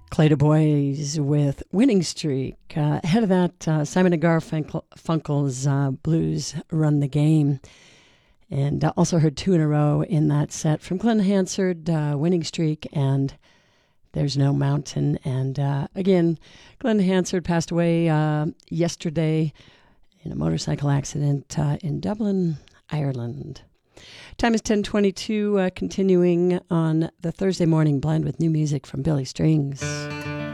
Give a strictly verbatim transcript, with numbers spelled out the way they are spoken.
Clayton Boys with Winning Streak. Uh, ahead of that, uh, Simon and Garfunkel's uh, Blues Run the Game. And uh, also heard two in a row in that set from Glenn Hansard, uh, Winning Streak, and There's No Mountain. And uh, again, Glenn Hansard passed away uh, yesterday in a motorcycle accident uh, in Dublin, Ireland. Time is ten twenty-two, uh, continuing on the Thursday morning blend with new music from Billy Strings.